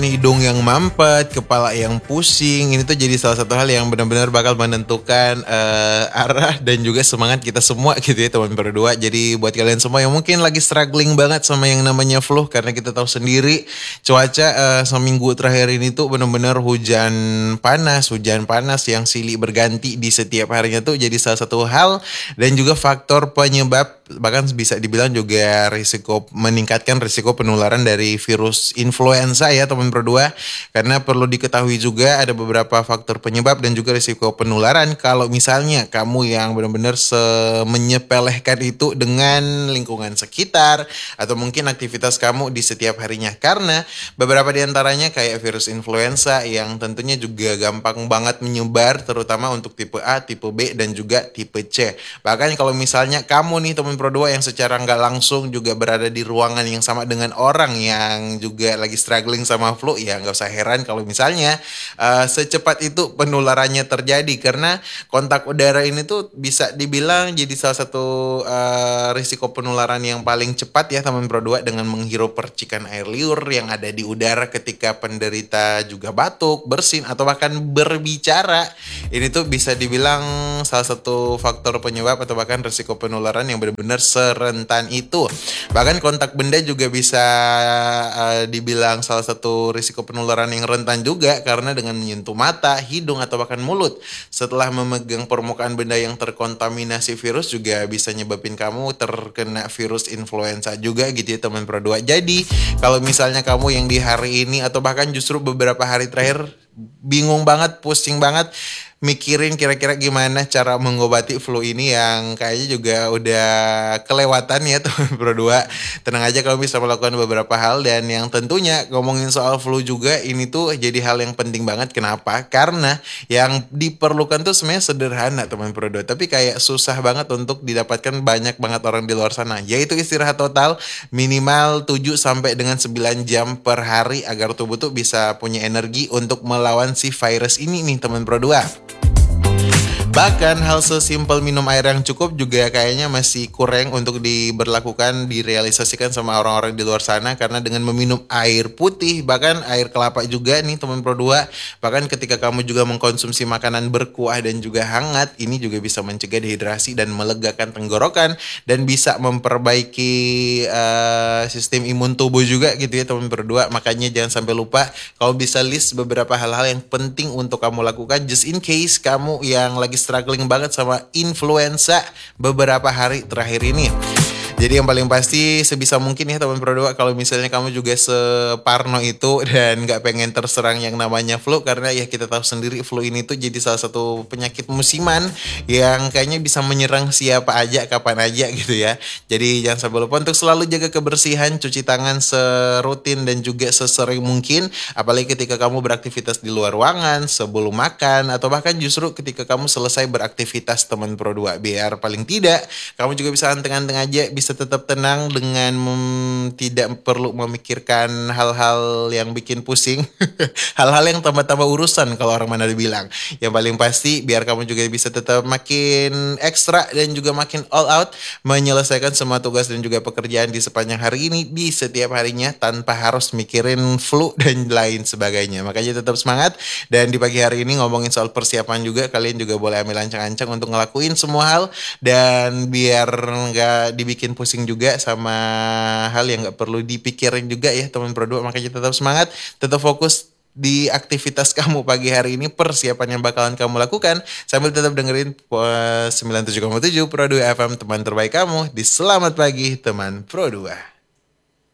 Hidung yang mampet, kepala yang pusing, ini tuh jadi salah satu hal yang benar-benar bakal menentukan arah dan juga semangat kita semua gitu ya teman berdua. Jadi buat kalian semua yang mungkin lagi struggling banget sama yang namanya flu, karena kita tahu sendiri cuaca seminggu terakhir ini tuh benar-benar hujan panas yang silih berganti di setiap harinya tuh jadi salah satu hal dan juga faktor penyebab, bahkan bisa dibilang juga risiko, meningkatkan risiko penularan dari virus influenza ya teman berdua. Karena perlu diketahui juga ada beberapa faktor penyebab dan juga risiko penularan kalau misalnya kamu yang benar-benar menyepelekan itu dengan lingkungan sekitar atau mungkin aktivitas kamu di setiap harinya. Karena beberapa diantaranya kayak virus influenza yang tentunya juga gampang banget menyebar, terutama untuk tipe A, tipe B, dan juga tipe C. Bahkan kalau misalnya kamu nih teman berdua yang secara nggak langsung juga berada di ruangan yang sama dengan orang yang juga lagi struggling sama flu, ya nggak usah heran kalau misalnya secepat itu penularannya terjadi, karena kontak udara ini tuh bisa dibilang jadi salah satu risiko penularan yang paling cepat ya teman berdua, dengan menghirup percikan air liur yang ada di udara ketika penderita juga batuk, bersin, atau bahkan berbicara. Ini tuh bisa dibilang salah satu faktor penyebab atau bahkan risiko penularan yang benar-benar serentan itu. Bahkan kontak benda juga bisa dibilang salah satu risiko penularan yang rentan juga, karena dengan menyentuh mata, hidung, atau bahkan mulut setelah memegang permukaan benda yang terkontaminasi virus juga bisa nyebabin kamu terkena virus influenza juga gitu ya teman berdua. Jadi kalau misalnya kamu yang di hari ini atau bahkan justru beberapa hari terakhir bingung banget, pusing banget mikirin kira-kira gimana cara mengobati flu ini yang kayaknya juga udah kelewatan ya teman berdua, tenang aja kalau bisa melakukan beberapa hal. Dan yang tentunya ngomongin soal flu juga ini tuh jadi hal yang penting banget. Kenapa? Karena yang diperlukan tuh sebenarnya sederhana teman berdua, tapi kayak susah banget untuk didapatkan banyak banget orang di luar sana, yaitu istirahat total minimal 7 sampai dengan 9 jam per hari agar tubuh tuh bisa punya energi untuk melawan si virus ini nih teman berdua. Bahkan hal sesimpel minum air yang cukup juga kayaknya masih kurang untuk diberlakukan, direalisasikan sama orang-orang di luar sana. Karena dengan meminum air putih, bahkan air kelapa juga nih teman berdua, bahkan ketika kamu juga mengkonsumsi makanan berkuah dan juga hangat, ini juga bisa mencegah dehidrasi dan melegakan tenggorokan, dan bisa memperbaiki sistem imun tubuh juga gitu ya teman berdua. Makanya jangan sampai lupa kalau bisa list beberapa hal-hal yang penting untuk kamu lakukan just in case kamu yang lagi struggling banget sama influenza beberapa hari terakhir ini. Jadi yang paling pasti sebisa mungkin ya teman berdua, kalau misalnya kamu juga separno itu dan gak pengen terserang yang namanya flu, karena ya kita tahu sendiri flu ini tuh jadi salah satu penyakit musiman yang kayaknya bisa menyerang siapa aja kapan aja gitu ya. Jadi jangan sampai lupa untuk selalu jaga kebersihan, cuci tangan serutin dan juga sesering mungkin, apalagi ketika kamu beraktivitas di luar ruangan, sebelum makan, atau bahkan justru ketika kamu selesai beraktivitas teman berdua, biar paling tidak kamu juga bisa anteng-anteng aja, bisa tetap tenang dengan tidak perlu memikirkan hal-hal yang bikin pusing hal-hal yang tambah-tambah urusan kalau orang mana dibilang. Yang paling pasti biar kamu juga bisa tetap makin ekstra dan juga makin all out menyelesaikan semua tugas dan juga pekerjaan di sepanjang hari ini, di setiap harinya, tanpa harus mikirin flu dan lain sebagainya. Makanya tetap semangat. Dan di pagi hari ini ngomongin soal persiapan juga, kalian juga boleh ambil ancang-ancang untuk ngelakuin semua hal, dan biar nggak dibikin pusing juga sama hal yang nggak perlu dipikirin juga ya teman berdua. Makanya tetap semangat, tetap fokus di aktivitas kamu pagi hari ini, persiapan yang bakalan kamu lakukan, sambil tetap dengerin 97,7 Pro 2 FM, teman terbaik kamu di Selamat Pagi Teman Pro 2.